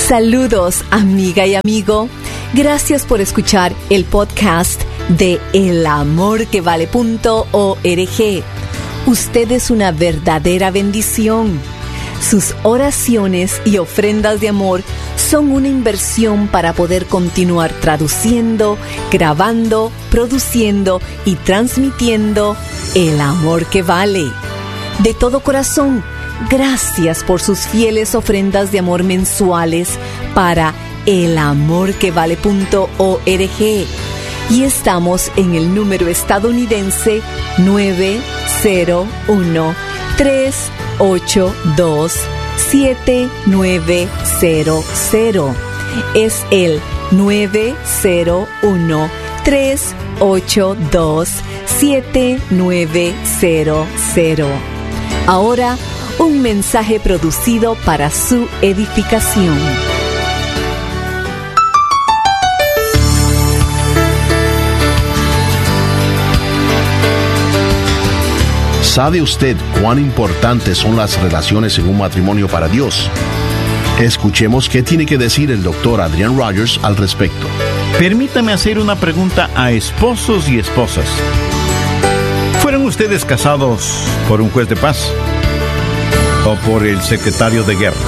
Saludos, amiga y amigo. Gracias por escuchar el podcast de elamorquevale.org. Usted es una verdadera bendición. Sus oraciones y ofrendas de amor son una inversión para poder continuar traduciendo, grabando, produciendo y transmitiendo el amor que vale. De todo corazón, gracias por sus fieles ofrendas de amor mensuales para elamorquevale.org. Y estamos en el número estadounidense 901-382-7900. Es el 901-382-7900. Ahora, un mensaje producido para su edificación. ¿Sabe usted cuán importantes son las relaciones en un matrimonio para Dios? Escuchemos qué tiene que decir el Dr. Adrian Rogers al respecto. Permítame hacer una pregunta a esposos y esposas. ¿Fueron ustedes casados por un juez de paz o por el secretario de guerra?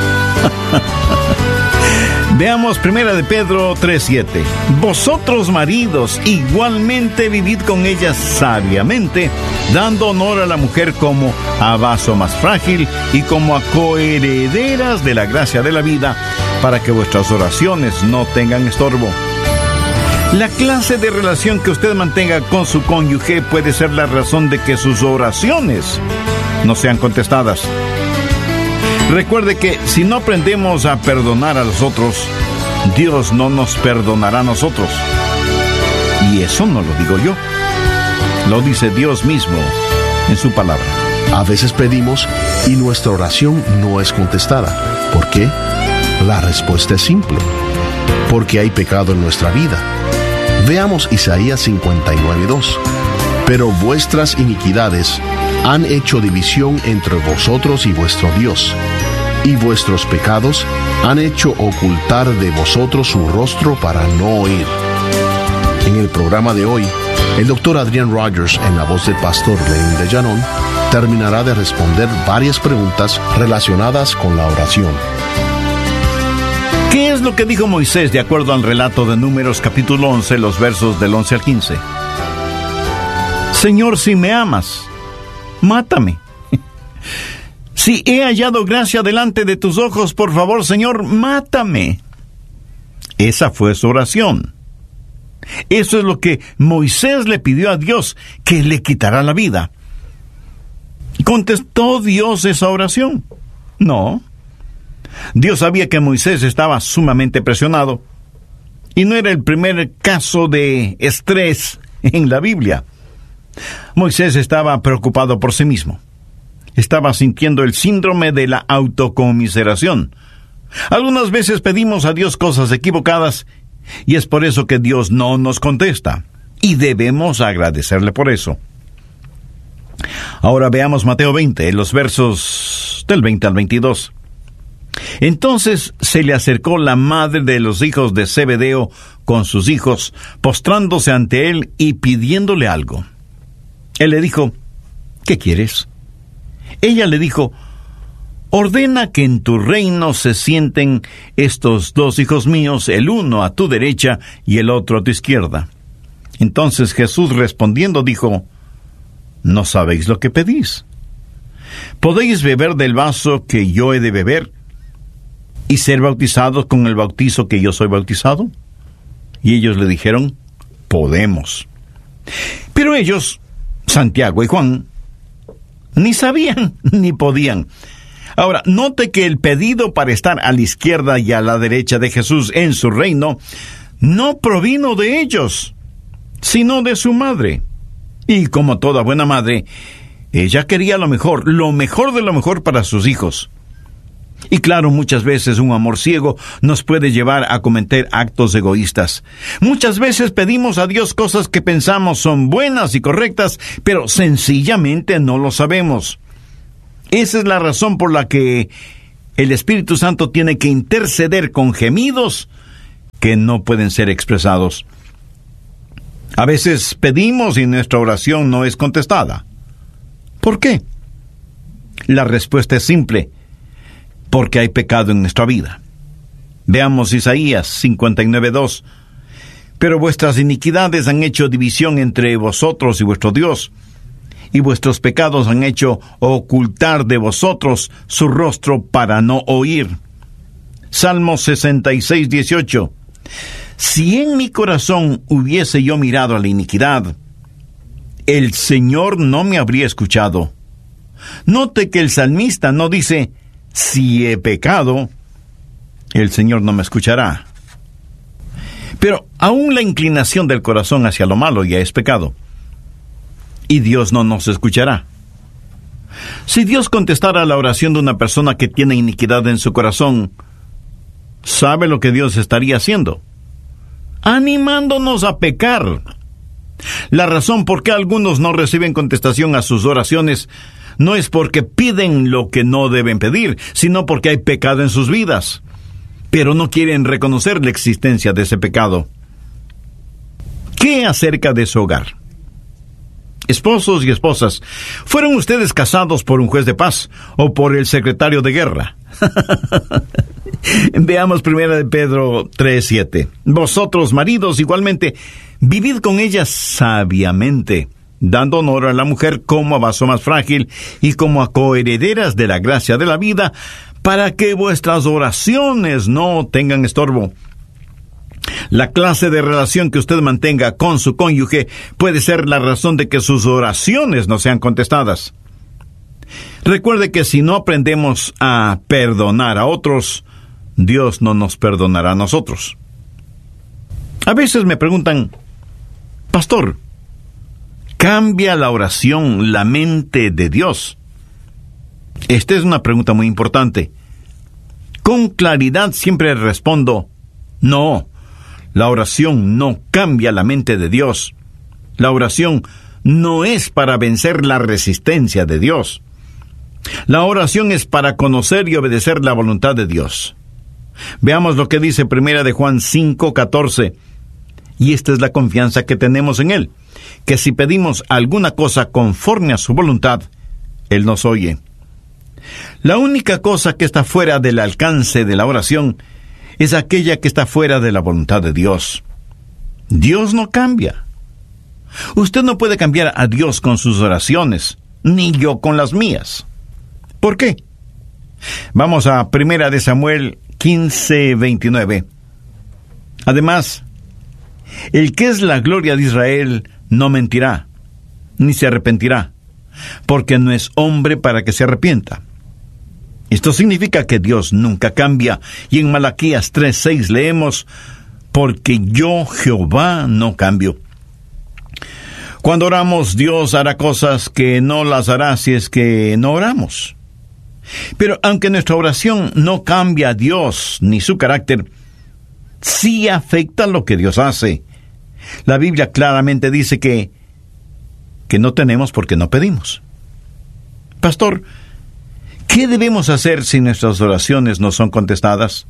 Veamos 1 Pedro 3:7. Vosotros, maridos, igualmente vivid con ellas sabiamente, dando honor a la mujer como a vaso más frágil y como a coherederas de la gracia de la vida, para que vuestras oraciones no tengan estorbo. La clase de relación que usted mantenga con su cónyuge puede ser la razón de que sus oraciones no sean contestadas. Recuerde que si no aprendemos a perdonar a los otros, Dios no nos perdonará a nosotros. Y eso no lo digo yo, lo dice Dios mismo en su palabra. A veces pedimos y nuestra oración no es contestada. ¿Por qué? La respuesta es simple: porque hay pecado en nuestra vida. Veamos Isaías 59:2. Pero vuestras iniquidades han hecho división entre vosotros y vuestro Dios, y vuestros pecados han hecho ocultar de vosotros su rostro para no oír. En el programa de hoy, el Dr. Adrian Rogers, en la voz del pastor Lenin de Llanón, terminará de responder varias preguntas relacionadas con la oración. ¿Qué es lo que dijo Moisés de acuerdo al relato de Números capítulo 11, los versos del 11 al 15? Señor, si me amas, mátame. Si he hallado gracia delante de tus ojos, por favor, Señor, mátame. Esa fue su oración. Eso es lo que Moisés le pidió a Dios, que le quitará la vida. ¿Contestó Dios esa oración? No. Dios sabía que Moisés estaba sumamente presionado, y no era el primer caso de estrés en la Biblia. Moisés estaba preocupado por sí mismo. Estaba sintiendo el síndrome de la autocomiseración. Algunas veces pedimos a Dios cosas equivocadas, y es por eso que Dios no nos contesta, y debemos agradecerle por eso. Ahora veamos Mateo 20, los versos del 20 al 22. Entonces se le acercó la madre de los hijos de Zebedeo con sus hijos, postrándose ante él y pidiéndole algo. Él le dijo: ¿qué quieres? Ella le dijo: ordena que en tu reino se sienten estos dos hijos míos, el uno a tu derecha y el otro a tu izquierda. Entonces Jesús respondiendo dijo: no sabéis lo que pedís. ¿Podéis beber del vaso que yo he de beber y ser bautizados con el bautizo que yo soy bautizado? Y ellos le dijeron: podemos. Pero ellos, Santiago y Juan, ni sabían ni podían. Ahora, note que el pedido para estar a la izquierda y a la derecha de Jesús en su reino no provino de ellos, sino de su madre. Y como toda buena madre, ella quería lo mejor de lo mejor para sus hijos. Y claro, muchas veces un amor ciego nos puede llevar a cometer actos egoístas. Muchas veces pedimos a Dios cosas que pensamos son buenas y correctas, pero sencillamente no lo sabemos. Esa es la razón por la que el Espíritu Santo tiene que interceder con gemidos que no pueden ser expresados. A veces pedimos y nuestra oración no es contestada. ¿Por qué? La respuesta es simple: porque hay pecado en nuestra vida. Veamos Isaías 59:2. Pero vuestras iniquidades han hecho división entre vosotros y vuestro Dios, y vuestros pecados han hecho ocultar de vosotros su rostro para no oír. Salmos 66:18. Si en mi corazón hubiese yo mirado a la iniquidad, el Señor no me habría escuchado. Note que el salmista no dice: si he pecado, el Señor no me escuchará. Pero aún la inclinación del corazón hacia lo malo ya es pecado, y Dios no nos escuchará. Si Dios contestara la oración de una persona que tiene iniquidad en su corazón, ¿sabe lo que Dios estaría haciendo? Animándonos a pecar. La razón por qué algunos no reciben contestación a sus oraciones no es porque piden lo que no deben pedir, sino porque hay pecado en sus vidas, pero no quieren reconocer la existencia de ese pecado. ¿Qué acerca de su hogar? Esposos y esposas, ¿fueron ustedes casados por un juez de paz o por el secretario de guerra? Veamos 1 de Pedro 3:7. Vosotros, maridos, igualmente, vivid con ellas sabiamente, dando honor a la mujer como a vaso más frágil y como a coherederas de la gracia de la vida, para que vuestras oraciones no tengan estorbo. La clase de relación que usted mantenga con su cónyuge puede ser la razón de que sus oraciones no sean contestadas. Recuerde que si no aprendemos a perdonar a otros, Dios no nos perdonará a nosotros. A veces me preguntan: pastor, ¿cambia la oración la mente de Dios? Esta es una pregunta muy importante. Con claridad siempre respondo: no, la oración no cambia la mente de Dios. La oración no es para vencer la resistencia de Dios. La oración es para conocer y obedecer la voluntad de Dios. Veamos lo que dice 1 de Juan 5:14. Y esta es la confianza que tenemos en Él, que si pedimos alguna cosa conforme a su voluntad, Él nos oye. La única cosa que está fuera del alcance de la oración es aquella que está fuera de la voluntad de Dios. Dios no cambia. Usted no puede cambiar a Dios con sus oraciones, ni yo con las mías. ¿Por qué? Vamos a 1 de Samuel 15:29. Además, el que es la gloria de Israel no mentirá, ni se arrepentirá, porque no es hombre para que se arrepienta. Esto significa que Dios nunca cambia, y en Malaquías 3:6 leemos: porque yo, Jehová, no cambio. Cuando oramos, Dios hará cosas que no las hará si es que no oramos. Pero aunque nuestra oración no cambia a Dios ni su carácter, sí afecta lo que Dios hace. La Biblia claramente dice que no tenemos porque no pedimos. Pastor, ¿qué debemos hacer si nuestras oraciones no son contestadas?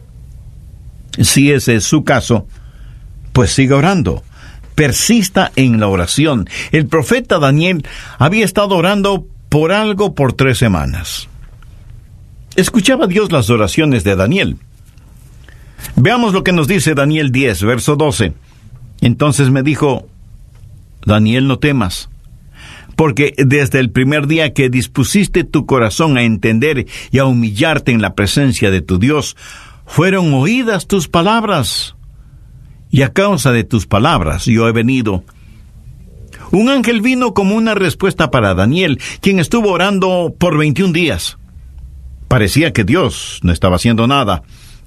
Si ese es su caso, pues siga orando. Persista en la oración. El profeta Daniel había estado orando por algo por 3 semanas. Escuchaba Dios las oraciones de Daniel. Veamos lo que nos dice Daniel 10, verso 12. Entonces me dijo: Daniel, no temas, porque desde el primer día que dispusiste tu corazón a entender y a humillarte en la presencia de tu Dios, fueron oídas tus palabras, y a causa de tus palabras yo he venido. Un ángel vino como una respuesta para Daniel, quien estuvo orando por 21 días. Parecía que Dios no estaba haciendo nada.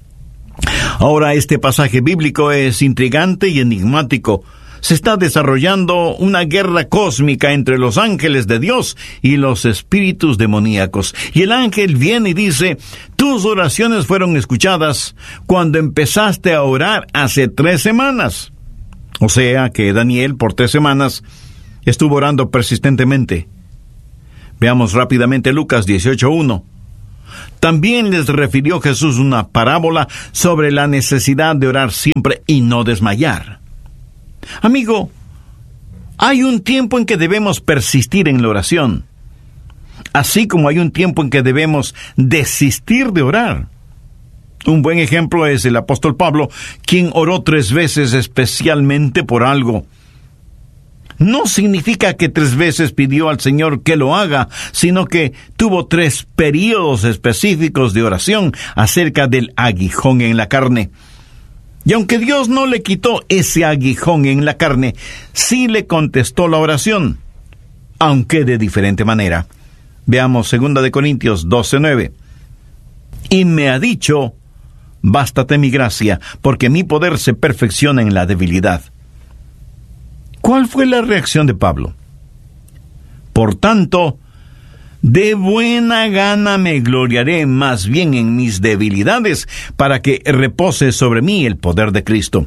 Ahora este pasaje bíblico es intrigante y enigmático. Se está desarrollando una guerra cósmica entre los ángeles de Dios y los espíritus demoníacos. Y el ángel viene y dice: tus oraciones fueron escuchadas cuando empezaste a orar hace 3 semanas. O sea que Daniel por 3 semanas estuvo orando persistentemente. Veamos rápidamente Lucas 18:1. También les refirió Jesús una parábola sobre la necesidad de orar siempre y no desmayar. Amigo, hay un tiempo en que debemos persistir en la oración, así como hay un tiempo en que debemos desistir de orar. Un buen ejemplo es el apóstol Pablo, quien oró 3 veces especialmente por algo. No significa que 3 veces pidió al Señor que lo haga, sino que tuvo 3 períodos específicos de oración acerca del aguijón en la carne. Y aunque Dios no le quitó ese aguijón en la carne, sí le contestó la oración, aunque de diferente manera. Veamos 2 Corintios 12:9. Y me ha dicho: bástate mi gracia, porque mi poder se perfecciona en la debilidad. ¿Cuál fue la reacción de Pablo? Por tanto, de buena gana me gloriaré más bien en mis debilidades, para que repose sobre mí el poder de Cristo.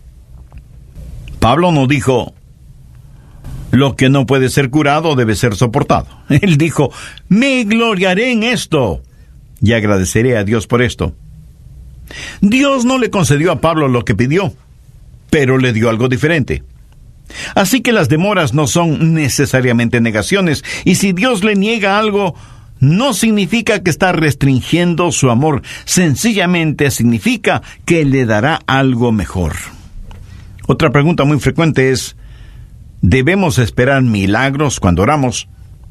Pablo no dijo: lo que no puede ser curado debe ser soportado. Él dijo: me gloriaré en esto, y agradeceré a Dios por esto. Dios no le concedió a Pablo lo que pidió, pero le dio algo diferente. Así que las demoras no son necesariamente negaciones, y si Dios le niega algo, no significa que está restringiendo su amor, sencillamente significa que le dará algo mejor. Otra pregunta muy frecuente es: ¿debemos esperar milagros cuando oramos?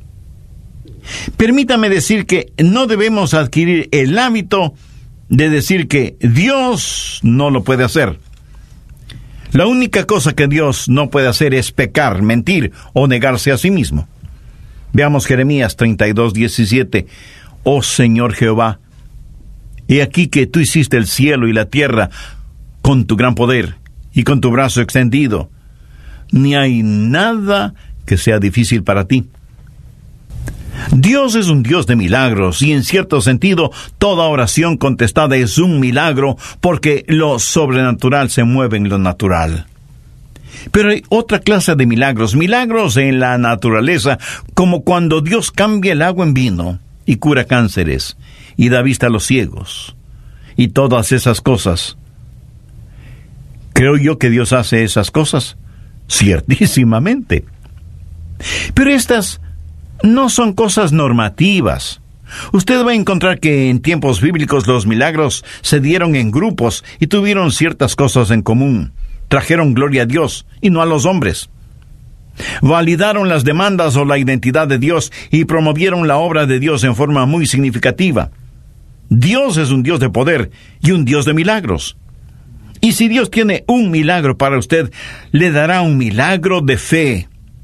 Permítame decir que no debemos adquirir el hábito de decir que Dios no lo puede hacer. La única cosa que Dios no puede hacer es pecar, mentir o negarse a sí mismo. Veamos Jeremías 32:17. Oh Señor Jehová, he aquí que tú hiciste el cielo y la tierra con tu gran poder y con tu brazo extendido. Ni hay nada que sea difícil para ti. Dios es un Dios de milagros, y en cierto sentido, toda oración contestada es un milagro, porque lo sobrenatural se mueve en lo natural. Pero hay otra clase de milagros en la naturaleza, como cuando Dios cambia el agua en vino, y cura cánceres, y da vista a los ciegos, y todas esas cosas. ¿Creo yo que Dios hace esas cosas? Ciertísimamente. Pero estas no son cosas normativas. Usted va a encontrar que en tiempos bíblicos los milagros se dieron en grupos y tuvieron ciertas cosas en común. Trajeron gloria a Dios y no a los hombres. Validaron las demandas o la identidad de Dios y promovieron la obra de Dios en forma muy significativa. Dios es un Dios de poder y un Dios de milagros. Y si Dios tiene un milagro para usted, le dará un milagro de fe.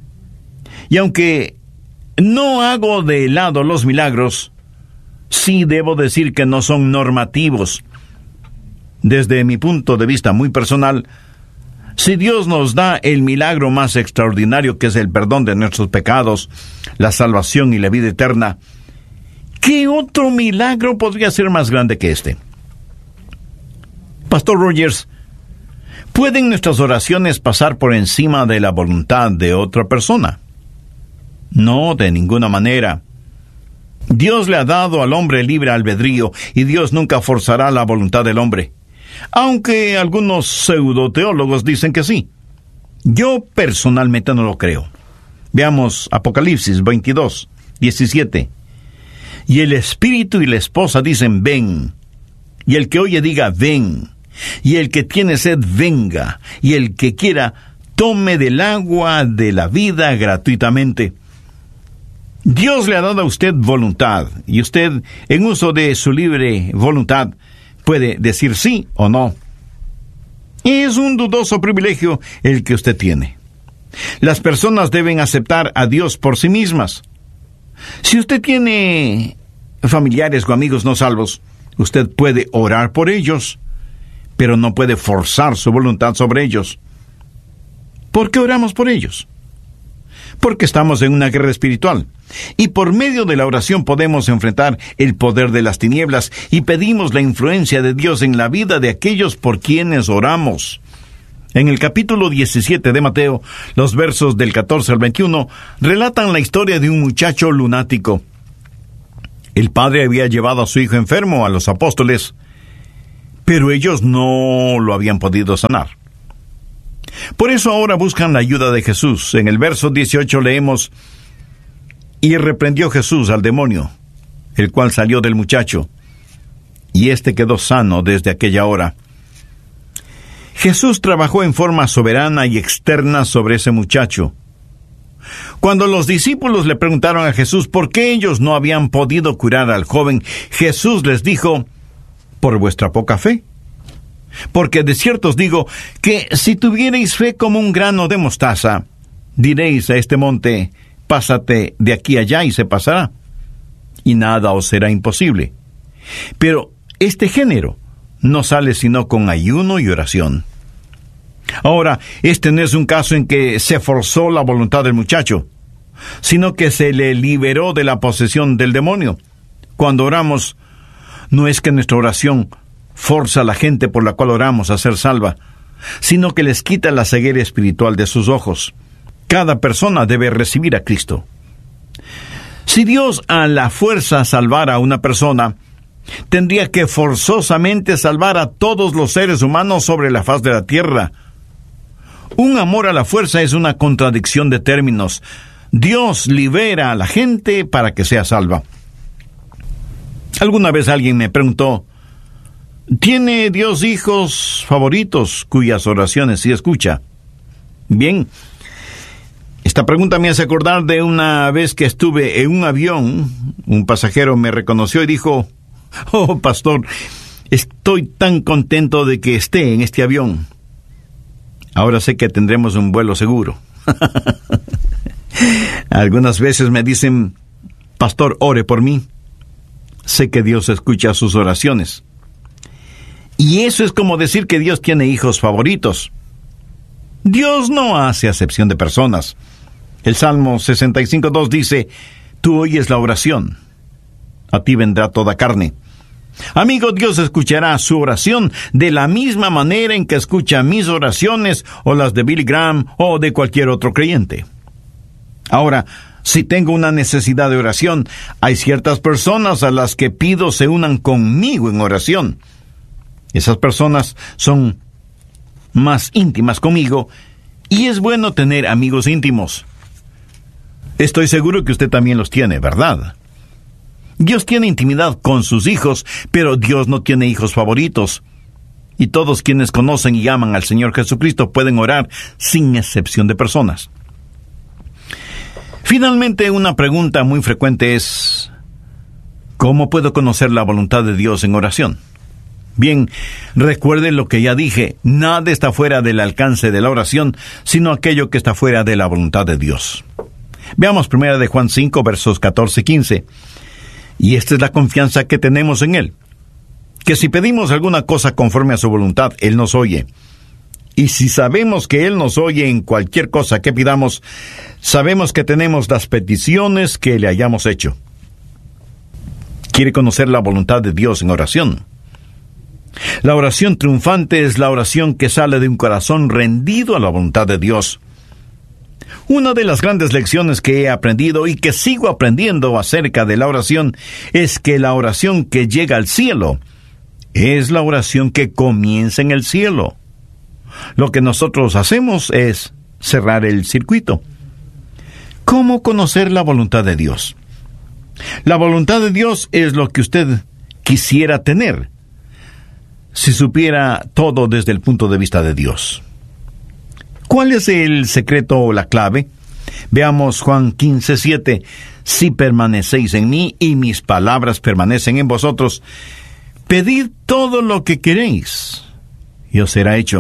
Y aunque no hago de lado los milagros, sí debo decir que no son normativos. Desde mi punto de vista muy personal, si Dios nos da el milagro más extraordinario, que es el perdón de nuestros pecados, la salvación y la vida eterna, ¿qué otro milagro podría ser más grande que este? Pastor Rogers, ¿pueden nuestras oraciones pasar por encima de la voluntad de otra persona? No, de ninguna manera. Dios le ha dado al hombre libre albedrío, y Dios nunca forzará la voluntad del hombre, aunque algunos pseudoteólogos dicen que sí. Yo personalmente no lo creo. Veamos Apocalipsis 22:17. Y el espíritu y la esposa dicen: ven. Y el que oye diga: ven. Y el que tiene sed, venga. Y el que quiera, tome del agua de la vida gratuitamente. Dios le ha dado a usted voluntad, y usted, en uso de su libre voluntad, puede decir sí o no. Es un dudoso privilegio el que usted tiene. Las personas deben aceptar a Dios por sí mismas. Si usted tiene familiares o amigos no salvos, usted puede orar por ellos, pero no puede forzar su voluntad sobre ellos. ¿Por qué oramos por ellos? Porque estamos en una guerra espiritual, y por medio de la oración podemos enfrentar el poder de las tinieblas, y pedimos la influencia de Dios en la vida de aquellos por quienes oramos. En el capítulo 17 de Mateo, los versos del 14 al 21, relatan la historia de un muchacho lunático. El Padre había llevado a su Hijo enfermo a los apóstoles, pero ellos no lo habían podido sanar. Por eso ahora buscan la ayuda de Jesús. En el verso 18 leemos: y reprendió Jesús al demonio, el cual salió del muchacho, y éste quedó sano desde aquella hora. Jesús trabajó en forma soberana y externa sobre ese muchacho. Cuando los discípulos le preguntaron a Jesús por qué ellos no habían podido curar al joven, Jesús les dijo: por vuestra poca fe. Porque de cierto os digo que si tuvierais fe como un grano de mostaza, diréis a este monte: pásate de aquí allá, y se pasará, y nada os será imposible. Pero este género no sale sino con ayuno y oración. Ahora, este no es un caso en que se forzó la voluntad del muchacho, sino que se le liberó de la posesión del demonio. Cuando oramos, no es que nuestra oración forza a la gente por la cual oramos a ser salva, sino que les quita la ceguera espiritual de sus ojos. Cada persona debe recibir a Cristo. Si Dios a la fuerza salvara a una persona, tendría que forzosamente salvar a todos los seres humanos sobre la faz de la tierra. Un amor a la fuerza es una contradicción de términos. Dios libera a la gente para que sea salva. Alguna vez alguien me preguntó: ¿tiene Dios hijos favoritos cuyas oraciones sí escucha? Bien, esta pregunta me hace acordar de una vez que estuve en un avión. Un pasajero me reconoció y dijo: oh, pastor, estoy tan contento de que esté en este avión. Ahora sé que tendremos un vuelo seguro. Algunas veces me dicen: pastor, ore por mí. Sé que Dios escucha sus oraciones. Y eso es como decir que Dios tiene hijos favoritos. Dios no hace acepción de personas. El Salmo 65:2 dice: tú oyes la oración, a ti vendrá toda carne. Amigo, Dios escuchará su oración de la misma manera en que escucha mis oraciones o las de Billy Graham o de cualquier otro creyente. Ahora, si tengo una necesidad de oración, hay ciertas personas a las que pido se unan conmigo en oración. Esas personas son más íntimas conmigo, y es bueno tener amigos íntimos. Estoy seguro que usted también los tiene, ¿verdad? Dios tiene intimidad con sus hijos, pero Dios no tiene hijos favoritos. Y todos quienes conocen y aman al Señor Jesucristo pueden orar sin excepción de personas. Finalmente, una pregunta muy frecuente es: ¿cómo puedo conocer la voluntad de Dios en oración? Bien, recuerde lo que ya dije: nada está fuera del alcance de la oración, sino aquello que está fuera de la voluntad de Dios. Veamos 1 de Juan 5, versos 14 y 15. Y esta es la confianza que tenemos en Él, que si pedimos alguna cosa conforme a su voluntad, Él nos oye. Y si sabemos que Él nos oye en cualquier cosa que pidamos, sabemos que tenemos las peticiones que le hayamos hecho. ¿Quiere conocer la voluntad de Dios en oración? La oración triunfante es la oración que sale de un corazón rendido a la voluntad de Dios. Una de las grandes lecciones que he aprendido y que sigo aprendiendo acerca de la oración es que la oración que llega al cielo es la oración que comienza en el cielo. Lo que nosotros hacemos es cerrar el circuito. ¿Cómo conocer la voluntad de Dios? La voluntad de Dios es lo que usted quisiera tener si supiera todo desde el punto de vista de Dios. ¿Cuál es el secreto o la clave? Veamos Juan 15:7. Si permanecéis en mí y mis palabras permanecen en vosotros, pedid todo lo que queréis y os será hecho.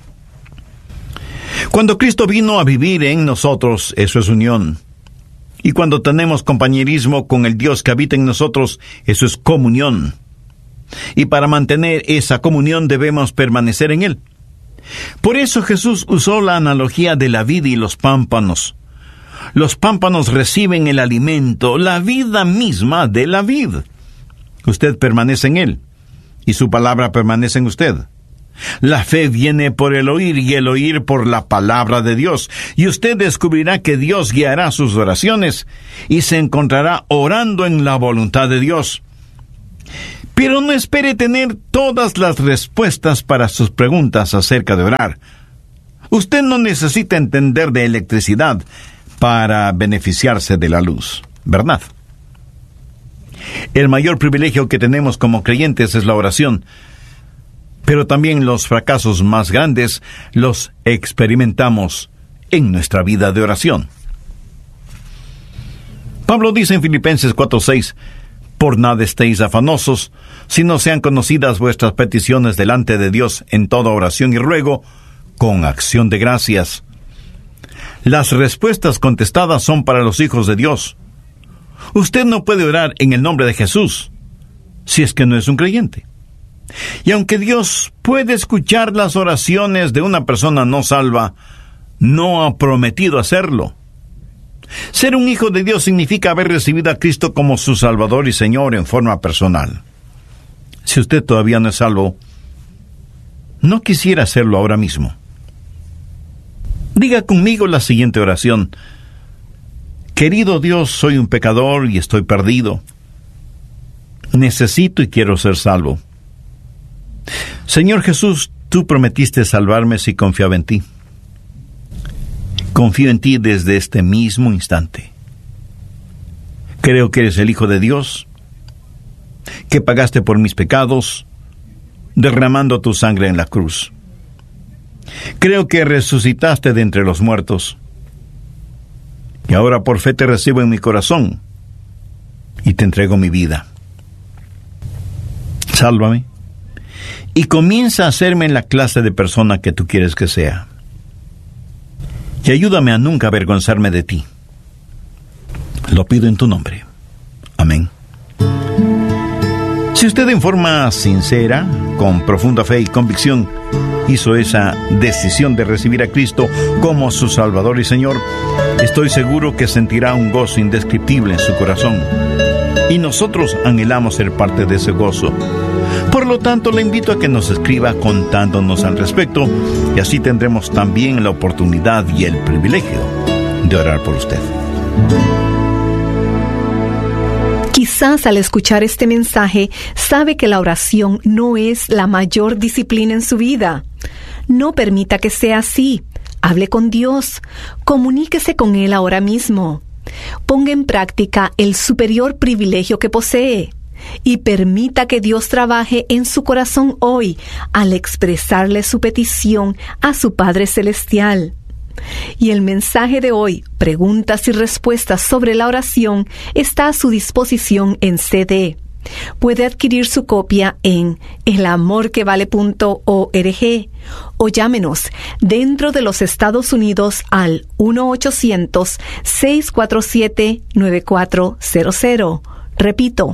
Cuando Cristo vino a vivir en nosotros, eso es unión. Y cuando tenemos compañerismo con el Dios que habita en nosotros, eso es comunión. Y para mantener esa comunión debemos permanecer en Él. Por eso Jesús usó la analogía de la vid y los pámpanos. Los pámpanos reciben el alimento, la vida misma de la vid. Usted permanece en Él, y su palabra permanece en usted. La fe viene por el oír y el oír por la palabra de Dios. Y usted descubrirá que Dios guiará sus oraciones y se encontrará orando en la voluntad de Dios. Pero no espere tener todas las respuestas para sus preguntas acerca de orar. Usted no necesita entender de electricidad para beneficiarse de la luz, ¿verdad? El mayor privilegio que tenemos como creyentes es la oración, pero también los fracasos más grandes los experimentamos en nuestra vida de oración. Pablo dice en Filipenses 4:6, por nada estéis afanosos, sino sean conocidas vuestras peticiones delante de Dios en toda oración y ruego, con acción de gracias. Las respuestas contestadas son para los hijos de Dios. Usted no puede orar en el nombre de Jesús si es que no es un creyente. Y aunque Dios puede escuchar las oraciones de una persona no salva, no ha prometido hacerlo. Ser un hijo de Dios significa haber recibido a Cristo como su Salvador y Señor en forma personal. Si usted todavía no es salvo, no quisiera hacerlo ahora mismo. Diga conmigo la siguiente oración. Querido Dios, soy un pecador y estoy perdido. Necesito y quiero ser salvo. Señor Jesús, tú prometiste salvarme si confiaba en ti. Confío en ti desde este mismo instante. Creo que eres el Hijo de Dios, que pagaste por mis pecados, derramando tu sangre en la cruz. Creo que resucitaste de entre los muertos. Y ahora por fe te recibo en mi corazón y te entrego mi vida. Sálvame y comienza a hacerme en la clase de persona que tú quieres que sea. Y ayúdame a nunca avergonzarme de ti. Lo pido en tu nombre. Amén. Si usted en forma sincera, con profunda fe y convicción, hizo esa decisión de recibir a Cristo como su Salvador y Señor, estoy seguro que sentirá un gozo indescriptible en su corazón. Y nosotros anhelamos ser parte de ese gozo. Por lo tanto, le invito a que nos escriba contándonos al respecto, y así tendremos también la oportunidad y el privilegio de orar por usted. Quizás al escuchar este mensaje, sabe que la oración no es la mayor disciplina en su vida. No permita que sea así. Hable con Dios. Comuníquese con Él ahora mismo. Ponga en práctica el superior privilegio que posee. Y permita que Dios trabaje en su corazón hoy al expresarle su petición a su Padre Celestial. Y el mensaje de hoy, preguntas y respuestas sobre la oración, está a su disposición en CD. Puede adquirir su copia en elamorquevale.org o llámenos dentro de los Estados Unidos al 1-800-647-9400. Repito,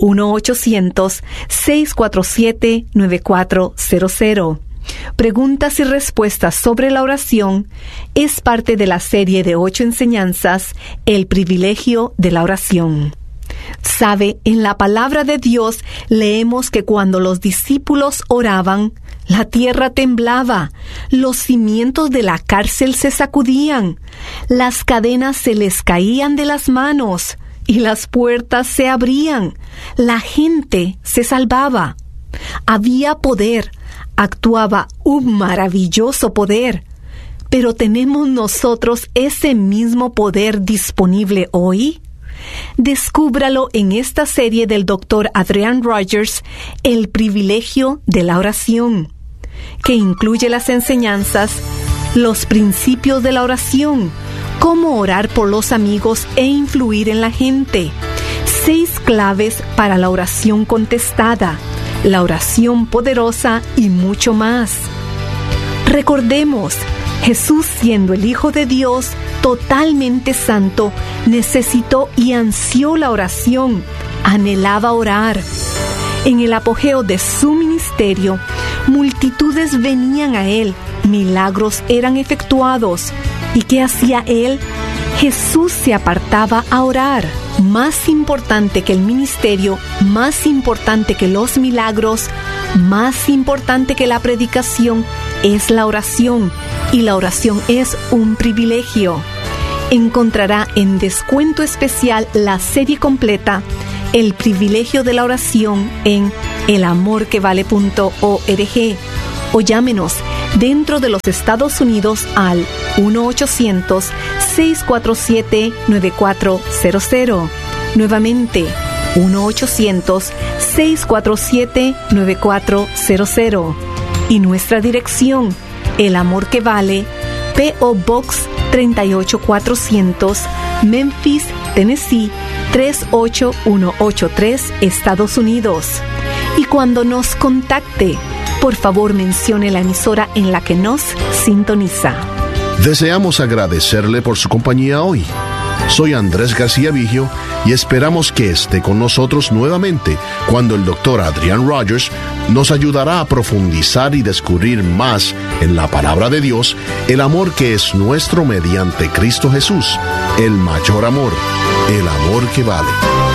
1-800-647-9400. Preguntas y respuestas sobre la oración es parte de la serie de 8 enseñanzas, El privilegio de la oración. Sabe, en la palabra de Dios leemos que cuando los discípulos oraban, la tierra temblaba, los cimientos de la cárcel se sacudían, las cadenas se les caían de las manos y las puertas se abrían, la gente se salvaba. Había poder, actuaba un maravilloso poder. Pero ¿tenemos nosotros ese mismo poder disponible hoy? Descúbralo en esta serie del Dr. Adrian Rogers, El privilegio de la oración, que incluye las enseñanzas, los principios de la oración, cómo orar por los amigos e influir en la gente, 6 claves para la oración contestada, la oración poderosa y mucho más. Recordemos, Jesús, siendo el Hijo de Dios, totalmente santo, necesitó y ansió la oración, anhelaba orar. En el apogeo de su ministerio, multitudes venían a Él, milagros eran efectuados. ¿Y qué hacía Él? Jesús se apartaba a orar. Más importante que el ministerio, más importante que los milagros, Más importante que la predicación es la oración, y la oración es un privilegio. Encontrará en descuento especial la serie completa El privilegio de la oración en elamorquevale.org o llámenos dentro de los Estados Unidos al 1-800-647-9400. Nuevamente, 1-800-647-9400. Y nuestra dirección, El Amor que Vale, P.O. Box 38400, Memphis, Tennessee 38183, Estados Unidos. Y cuando nos contacte, por favor mencione la emisora en la que nos sintoniza. Deseamos agradecerle por su compañía hoy. Soy Andrés García Vigio y esperamos que esté con nosotros nuevamente cuando el Dr. Adrian Rogers nos ayudará a profundizar y descubrir más en la palabra de Dios el amor que es nuestro mediante Cristo Jesús, el mayor amor, el amor que vale.